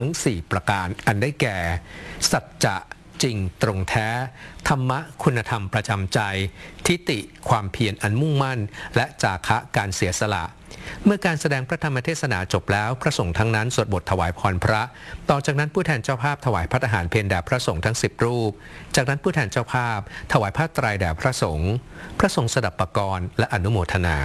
ทั้ง4ประการอันได้แก่สัจจะจริงตรงแท้ธรรมะคุณธรรมประจำใจทิฏฐิความเพียรอันมุ่งมั่นและจาคะการเสียสละเมื่อการแสดงพระธรรมเทศนาจบแล้วพระสงฆ์ทั้งนั้นสวดบทถวายพรพระต่อจากนั้นผู้แทนเจ้าภาพถวายพระทหารเพลแด่พระสงฆ์ทั้ง10รูปจากนั้นผู้แทนเจ้าภาพถวายผ้าไตรแด่พระสงฆ์พระสงฆ์สดับปกรณ์และอนุโมทนา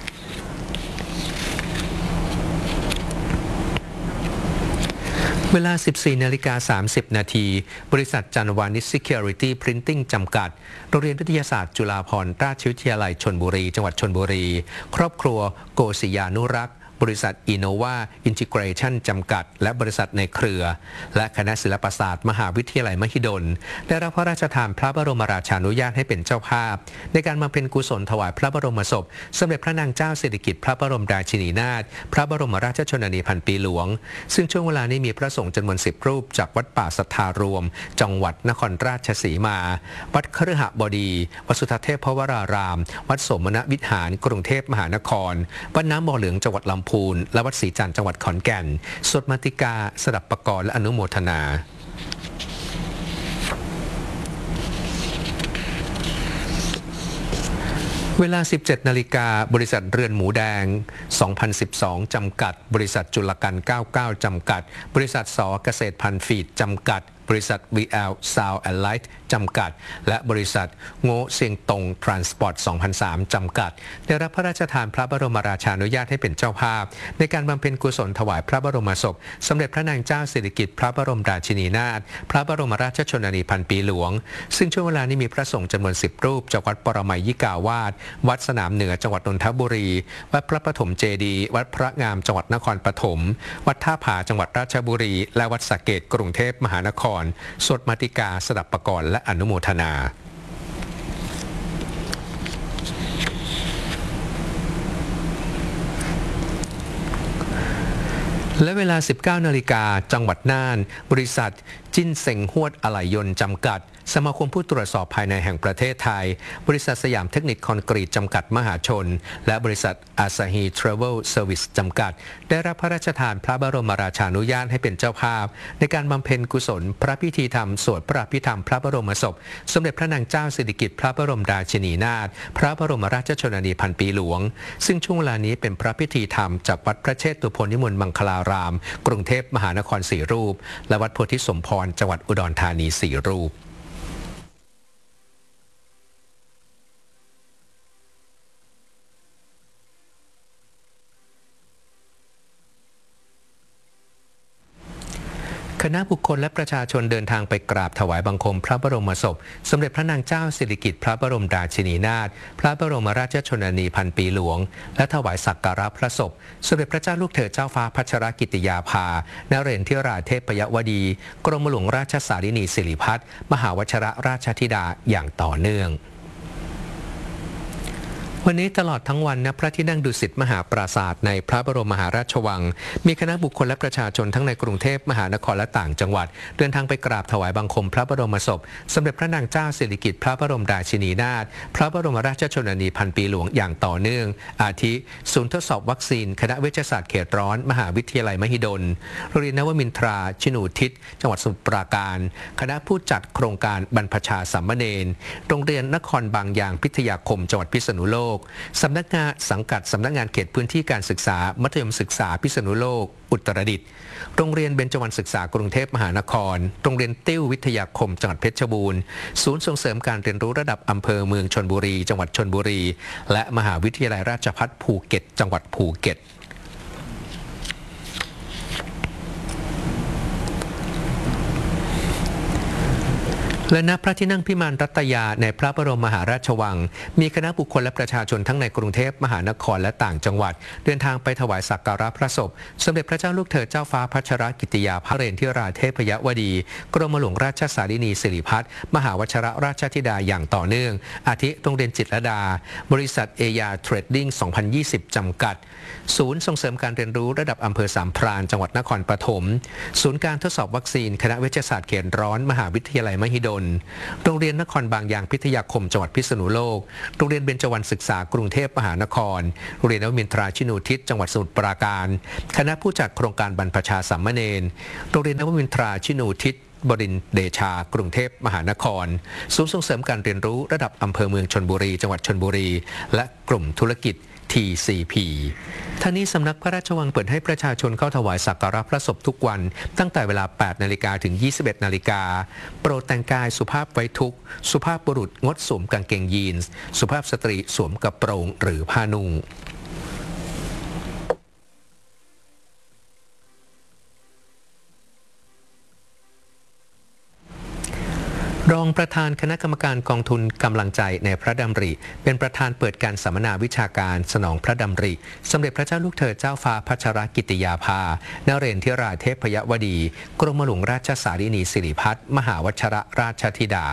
เวลา 14:30 นาทีบริษัทจันวานิช Security Printing จำกัดโรงเรียนวิทยาศาสตร์จุฬาภรณราชวิทยาลัยชลบุรีจังหวัดชลบุรีครอบครัวโกศิยานุรักษ์บริษัท Innova Integration จำกัดและบริษัทในเครือและคณะศิลปศาสตร์มหาวิทยาลัยมหิดลได้รับพระราชทานพระบรมราชานุญาตให้เป็นเจ้าภาพในการบำเพ็ญกุศลถวายพระบรมศพสมเด็จพระนางเจ้าสิริกิติ์พระบรมราชินีนาถพระบรมราชชนนีพันปีหลวงซึ่งช่วงเวลานี้มีพระสงฆ์จำนวน10 รูปจากวัดป่าศรัทธารวมจังหวัดนครราชสีมาวัดคฤหบดีวัดสุทัศน์เทพวรารามวัดโสมนวิหารกรุงเทพมหานครวัดน้ำบ่อเหลืองจังหวัดลำพูนและวัดศรีจันทร์จังหวัดขอนแก่นสวดมาติกาสดับปกรณ์และอนุโมทนาเวลา 17 นาฬิกาบริษัทเรือนหมูแดง 2012 จำกัดบริษัทจุลกัน 99 จำกัดบริษัทส.เกษตรพันธุ์ฟีดจำกัดบริษัท VL Sound and Light จำกัดและบริษัทโง่เซียงตง Transport 2003 จำกัดได้รับพระราชทานพระบรมราชานุญาตให้เป็นเจ้าภาพในการบำเพ็ญกุศลถวายพระบรมศพสมเด็จพระนางเจ้าสิริกิติ์พระบรมราชินีนาถพระบรมราชชนนีพันปีหลวงซึ่งช่วงเวลานี้มีพระสงฆ์จำนวน10 รูปจากวัดปรมัยยิกาวาสวัดสนามเหนือจังหวัดนนทบุรีวัดพระปฐมเจดีย์วัดพระงามจังหวัดนครปฐมวัดท่าผาจังหวัดราชบุรีและวัดสระเกษกรุงเทพมหานครสวดมาติกาสดับปกรณ์และอนุโมทนาและเวลา 19 นาฬิกาจังหวัดน่านบริษัทจิ้นเซ็งฮวดอะไหล่ยนต์จำกัดสมาคมผู้ตรวจสอบภายในแห่งประเทศไทยบริษัทสยามเทคนิคคอนกรีตจำกัดมหาชนและบริษัทอาซาฮีทราเวลเซอร์วิสจำกัดได้รับพระราชทานพระบรมราชานุญาตให้เป็นเจ้าภาพในการบำเพ็ญกุศลพระพิธีธรรมสวดพระอภิธรรมพระบรมศพสมเด็จพระนางเจ้าสิริกิติ์พระบรมราชินีนาถพระบรมราชชนนีพันปีหลวงซึ่งช่วงเวลานี้เป็นพระพิธีธรรมจากวัดพระเชตุพนนิมนต์มังคลารามกรุงเทพมหานคร4 รูปและวัดโพธิสมพรจังหวัดอุดรธานี4 รูปคณะบุคคลและประชาชนเดินทางไปกราบถวายบังคมพระบรมศพสมเด็จพระนางเจ้าสิริกิติ์พระบรมราชินีนาถพระบรมราชชนนีพันปีหลวงและถวายสักการะพระศพสมเด็จพระเจ้าลูกเธอเจ้าฟ้าพัชรกิติยาภานเรศธิราเทพยวดีกรมหลวงราชสารินีสิริพัฒน์มหาวชิรราชธิดาอย่างต่อเนื่องวันนี้ตลอดทั้งวันณพระที่นั่งดุสิตมหาปราสาทในพระบรมมหาราชวังมีคณะบุคคลและประชาชนทั้งในกรุงเทพมหานครและต่างจังหวัดเดินทางไปกราบถวายบังคมพระบรมศพสมเด็จพระนางเจ้าสิริกิติ์พระบรมราชินีนาถพระบรมราชชนนีพันปีหลวงอย่างต่อเนื่องอาทิศูนย์ทดสอบวัคซีนคณะเวชศาสตร์เขตร้อนมหาวิทยาลัยมหิดลโรงเรียนนวมินทราชินูทิศจังหวัดสมุทรปราการคณะผู้จัดโครงการบรรพชาสามเณรโรงเรียนนครบางยางพิทยาคมจังหวัดพิษณุโลกสำนักสังกัดสำนักงานเขตพื้นที่การศึกษามัธยมศึกษาพิษณุโลกอุตรดิตถ์โรงเรียนเบญจวรรณศึกษากรุงเทพมหานครโรงเรียนติ้ววิทยาคมจังหวัดเพชรบูรณ์ศูนย์ส่งเสริมการเรียนรู้ระดับอำเภอเมืองชลบุรีจังหวัดชลบุรีและมหาวิทยาลัยราชภัฏภูเก็ตจังหวัดภูเก็ตและณพระที่นั่งพิมานรัตยาในพระบรมมหาราชวังมีคณะบุคคลและประชาชนทั้งในกรุงเทพมหานครและต่างจังหวัดเดินทางไปถวายสักการะพระศพสมเด็จพระเจ้าลูกเธอเจ้าฟ้าพัชรกิติยาภเรศธิราเทพยวดีกรมหลวงราชสารินีสิริพัฒน์มหาวชิรราชธิดาอย่างต่อเนื่องอาทิโรงเรียนจิตรลดาบริษัทเอยาเทรดดิ้ง 2020 จำกัดศูนย์ส่งเสริมการเรียนรู้ระดับอำเภอสามพรานจังหวัดนครปฐมศูนย์การทดสอบวัคซีนคณะเวชศาสตร์เขตร้อนมหาวิทยาลัยมหิดลนโรงเรียนนครบางยางพิทยาคมจังหวัดพิษณุโลกโรงเรียนเบญจวรรณศึกษากรุงเทพมหานครโรงเรียนนวมินทราชินูทิศจังหวัดสมุทรปราการคณะผู้จัดโครงการบรรพชาสามเณรโรงเรียนนวมินทราชินูทิศบดินทร์เดชากรุงเทพมหานครศูนย์ส่งเสริมการเรียนรู้ระดับอำเภอเมืองชลบุรีจังหวัดชลบุรีและกลุ่มธุรกิจ TCP ท่านี้สำนักพระราชวังเปิดให้ประชาชนเข้าถวายสักการะพระศพทุกวันตั้งแต่เวลา 8 นาฬิกาถึง 21 นาฬิกาโปรดแต่งกายสุภาพไว้ทุกข์สุภาพบุรุษงดสวมกางเกงยีนส์สุภาพสตรีสวมกระโปรงหรือผ้านุ่งรองประธานคณะกรรมการกองทุนกำลังใจในพระดำริเป็นประธานเปิดการสัมมนาวิชาการสนองพระดำริสมเด็จพระเจ้าลูกเธอเจ้าฟ้าพัชรกิติยาภานเรนทิราเทพยวดี กรมหลวงราชสารินีสิริพัฒน์มหาวชรราชธิดา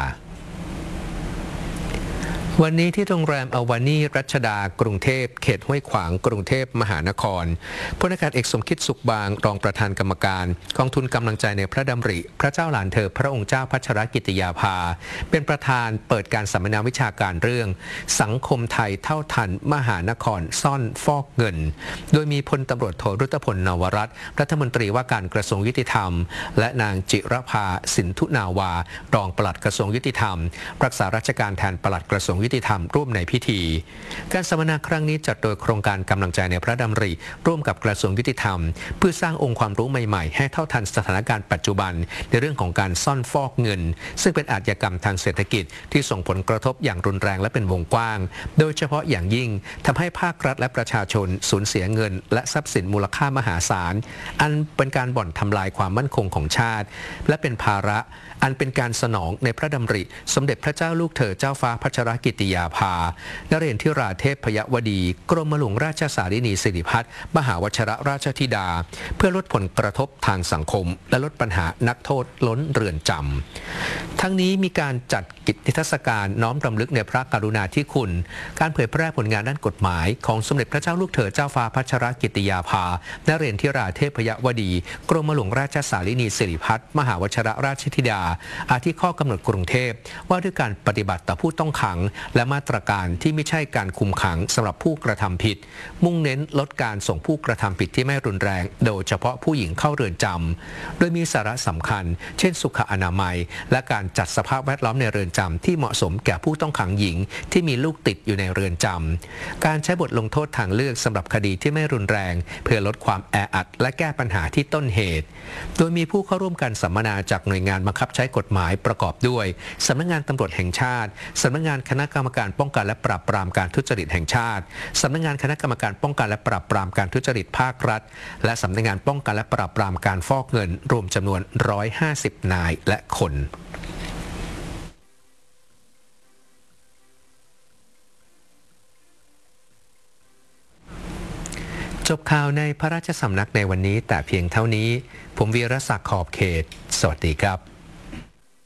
วันนี้ที่โรงแรมอวานีรัชดากรุงเทพเขตห้วยขวางกรุงเทพมหานครพลอากาศเอกสมคิดสุขบางรองประธานกรรมการกองทุนกำลังใจในพระดำริพระเจ้าหลานเธอพระองค์เจ้าพัชรกิติยาภาเป็นประธานเปิดการสัมมนาวิชาการเรื่องสังคมไทยเท่าทันมหานครซ่อนฟอกเงินโดยมีพลตำรวจโทรุตพลนวรัตน์รัฐมนตรีว่าการกระทรวงยุติธรรมและนางจิรภาสินธุนาวารองปลัดกระทรวงยุติธรรมรักษาราชการแทนปลัดกระทรวงยุติธรรมร่วมในพิธีการสัมมนาครั้งนี้จัดโดยโครงการกำลังใจในพระดำริร่วมกับกระทรวงยุติธรรมเพื่อสร้างองค์ความรู้ใหม่ๆให้เท่าทันสถานการณ์ปัจจุบันในเรื่องของการซ่อนฟอกเงินซึ่งเป็นอาชญากรรมทางเศรษฐกิจที่ส่งผลกระทบอย่างรุนแรงและเป็นวงกว้างโดยเฉพาะอย่างยิ่งทำให้ภาครัฐและประชาชนสูญเสียเงินและทรัพย์สินมูลค่ามหาศาลอันเป็นการบ่อนทำลายความมั่นคงของชาติและเป็นภาระอันเป็นการสนองในพระดำริสมเด็จพระเจ้าลูกเธอเจ้าฟ้าพัชรกิติยาภานเรนทิราเทพยวดีกรมหลวงราชสารินีสิริพัฒน์มหาวชรราชธิดาเพื่อลดผลกระทบทางสังคมและลดปัญหานักโทษล้นเรือนจำทั้งนี้มีการจัดกิจนิทรรศการน้อมรำลึกในพระกรุณาธิคุณการเผยแพร่ผลงานด้านกฎหมายของสมเด็จพระเจ้าลูกเธอเจ้าฟ้าพัชรกิติยาภานเรนทิราเทพยวดีกรมหลวงราชสารินีสิริพัฒน์มหาวชรราชธิดาอาทิข้อกำหนดกรุงเทพว่าด้วยการปฏิบัติต่อผู้ต้องขังและมาตรการที่ไม่ใช่การคุมขังสำหรับผู้กระทำผิดมุ่งเน้นลดการส่งผู้กระทำผิดที่ไม่รุนแรงโดยเฉพาะผู้หญิงเข้าเรือนจำโดยมีสาระสำคัญเช่นสุขอนามัยและการจัดสภาพแวดล้อมในเรือนจำที่เหมาะสมแก่ผู้ต้องขังหญิงที่มีลูกติดอยู่ในเรือนจำการใช้บทลงโทษทางเลือกสำหรับคดีที่ไม่รุนแรงเพื่อลดความแออัดและแก้ปัญหาที่ต้นเหตุโดยมีผู้เข้าร่วมการสัมมนาจากหน่วยงานบังคับใช้กฎหมายประกอบด้วยสำนักงานตำรวจแห่งชาติสำนักงานคณะกรรมการป้องกันและปราบปรามการทุจริตแห่งชาติสำนักงานคณะกรรมการป้องกันและปราบปรามการทุจริตภาครัฐและสำนักงานป้องกันและปราบปรามการฟอกเงินรวมจำนวน150นายและคนจบข่าวในพระราชสำนักในวันนี้แต่เพียงเท่านี้ผมวีรศักดิ์ขอบเขตสวัสดีครับ